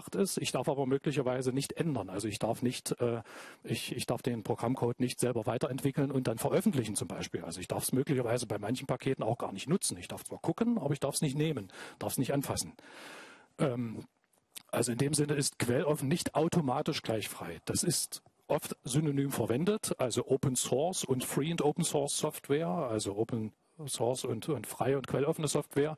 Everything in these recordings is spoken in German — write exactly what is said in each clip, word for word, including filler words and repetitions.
gemacht ist. Ich darf aber möglicherweise nicht ändern. Also ich darf nicht, äh, ich, ich darf den Programmcode nicht selber weiterentwickeln und dann veröffentlichen zum Beispiel. Also ich darf es möglicherweise bei manchen Paketen auch gar nicht nutzen. Ich darf zwar gucken, aber ich darf es nicht nehmen, darf es nicht anfassen. Ähm, also in dem Sinne ist quelloffen nicht automatisch gleich frei. Das ist oft synonym verwendet, also Open Source und Free und Open Source Software, also Open Source und, und freie und quelloffene Software.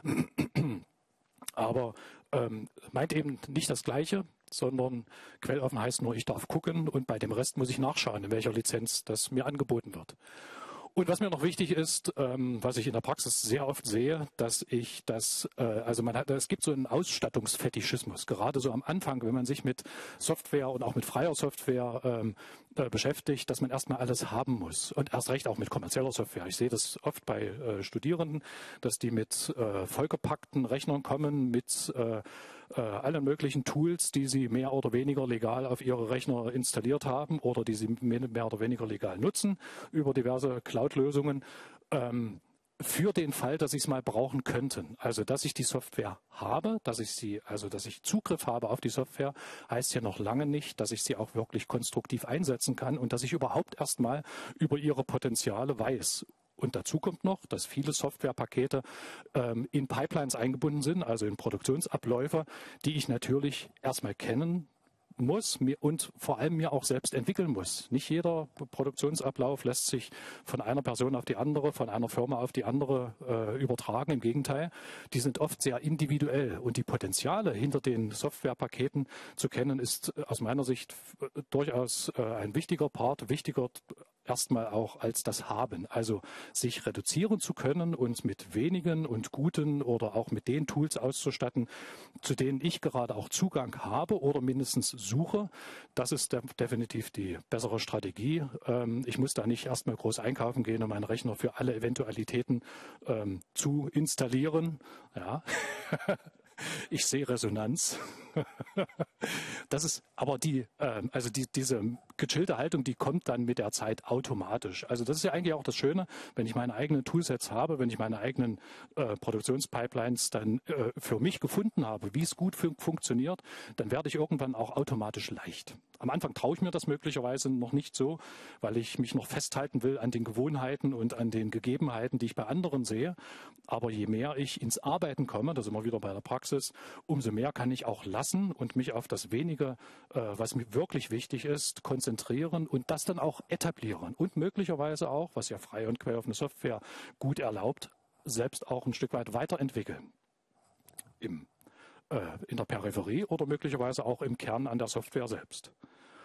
Aber ähm, meint eben nicht das Gleiche, sondern quelloffen heißt nur, ich darf gucken und bei dem Rest muss ich nachschauen, in welcher Lizenz das mir angeboten wird. Und was mir noch wichtig ist, ähm, was ich in der Praxis sehr oft sehe, dass ich das, äh, also man hat, es gibt so einen Ausstattungsfetischismus, gerade so am Anfang, wenn man sich mit Software und auch mit freier Software ähm, äh, beschäftigt, dass man erstmal alles haben muss und erst recht auch mit kommerzieller Software. Ich sehe das oft bei äh, Studierenden, dass die mit äh, vollgepackten Rechnern kommen, mit äh, äh, allen möglichen Tools, die sie mehr oder weniger legal auf ihre Rechner installiert haben oder die sie mehr oder weniger legal nutzen über diverse Cloud-Lösungen, ähm, für den Fall, dass sie es mal brauchen könnten. Also, dass ich die Software habe, dass ich sie, also, dass ich Zugriff habe auf die Software, heißt ja noch lange nicht, dass ich sie auch wirklich konstruktiv einsetzen kann und dass ich überhaupt erstmal über ihre Potenziale weiß. Und dazu kommt noch, dass viele Softwarepakete ähm, in Pipelines eingebunden sind, also in Produktionsabläufe, die ich natürlich erstmal kennen muss mir und vor allem mir auch selbst entwickeln muss. Nicht jeder Produktionsablauf lässt sich von einer Person auf die andere, von einer Firma auf die andere äh, übertragen. Im Gegenteil, die sind oft sehr individuell und die Potenziale hinter den Softwarepaketen zu kennen, ist aus meiner Sicht durchaus äh, ein wichtiger Part, wichtiger erstmal auch als das Haben. Also sich reduzieren zu können und mit wenigen und guten oder auch mit den Tools auszustatten, zu denen ich gerade auch Zugang habe oder mindestens suche, das ist definitiv die bessere Strategie. Ähm, ich muss da nicht erstmal groß einkaufen gehen, um meinen Rechner für alle Eventualitäten ähm, zu installieren. Ja. Ich sehe Resonanz. Das ist aber die, äh, also die, diese gechillte Haltung, die kommt dann mit der Zeit automatisch. Also das ist ja eigentlich auch das Schöne, wenn ich meine eigenen Toolsets habe, wenn ich meine eigenen äh, Produktionspipelines dann äh, für mich gefunden habe, wie es gut fun funktioniert, dann werde ich irgendwann auch automatisch leicht. Am Anfang traue ich mir das möglicherweise noch nicht so, weil ich mich noch festhalten will an den Gewohnheiten und an den Gegebenheiten, die ich bei anderen sehe. Aber je mehr ich ins Arbeiten komme, das ist immer wieder bei der Praxis, umso mehr kann ich auch lassen und mich auf das Wenige, äh, was mir wirklich wichtig ist, konzentrieren und das dann auch etablieren. Und möglicherweise auch, was ja freie und quelloffene Software gut erlaubt, selbst auch ein Stück weit weiterentwickeln. Im in der Peripherie oder möglicherweise auch im Kern an der Software selbst.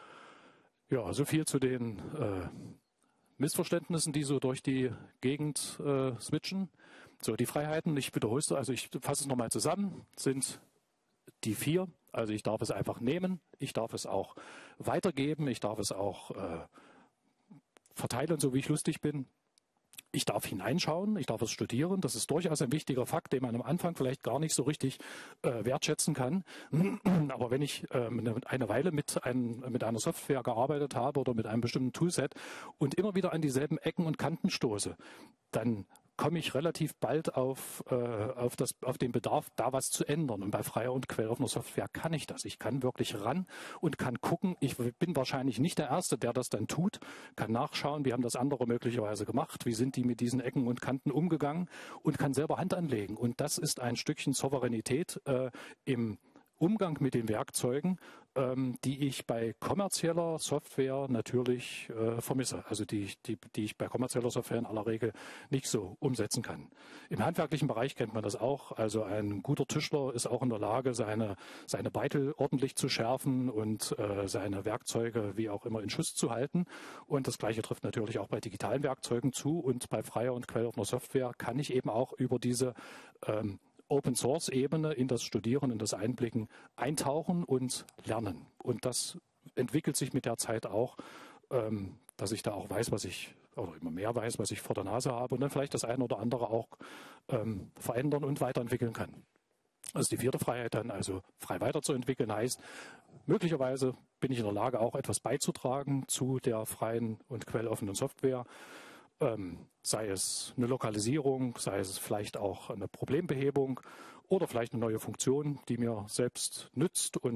Ja, so viel zu den äh, Missverständnissen, die so durch die Gegend äh, switchen. So, die Freiheiten, ich wiederhole es, also ich fasse es nochmal zusammen, sind die vier. Also ich darf es einfach nehmen, ich darf es auch weitergeben, ich darf es auch äh, verteilen, so wie ich lustig bin. Ich darf hineinschauen, ich darf es studieren. Das ist durchaus ein wichtiger Fakt, den man am Anfang vielleicht gar nicht so richtig äh, wertschätzen kann. Aber wenn ich äh, eine Weile mit, ein, mit einer Software gearbeitet habe oder mit einem bestimmten Toolset und immer wieder an dieselben Ecken und Kanten stoße, dann komme ich relativ bald auf, äh, auf, das, auf den Bedarf, da was zu ändern. Und bei freier und quelloffener Software kann ich das. Ich kann wirklich ran und kann gucken. Ich bin wahrscheinlich nicht der Erste, der das dann tut, kann nachschauen, wie haben das andere möglicherweise gemacht, wie sind die mit diesen Ecken und Kanten umgegangen und kann selber Hand anlegen. Und das ist ein Stückchen Souveränität äh, im Umgang mit den Werkzeugen, ähm, die ich bei kommerzieller Software natürlich äh, vermisse, also die, die, die ich bei kommerzieller Software in aller Regel nicht so umsetzen kann. Im handwerklichen Bereich kennt man das auch, also ein guter Tischler ist auch in der Lage, seine, seine Beitel ordentlich zu schärfen und äh, seine Werkzeuge wie auch immer in Schuss zu halten. Und das Gleiche trifft natürlich auch bei digitalen Werkzeugen zu und bei freier und quelloffener Software kann ich eben auch über diese ähm, Open-Source-Ebene in das Studieren, in das Einblicken eintauchen und lernen. Und das entwickelt sich mit der Zeit auch, ähm, dass ich da auch weiß, was ich, oder immer mehr weiß, was ich vor der Nase habe und dann vielleicht das eine oder andere auch ähm, verändern und weiterentwickeln kann. Also die vierte Freiheit dann, also frei weiterzuentwickeln, heißt, möglicherweise bin ich in der Lage, auch etwas beizutragen zu der freien und quelloffenen Software. Ähm, sei es eine Lokalisierung, sei es vielleicht auch eine Problembehebung oder vielleicht eine neue Funktion, die mir selbst nützt und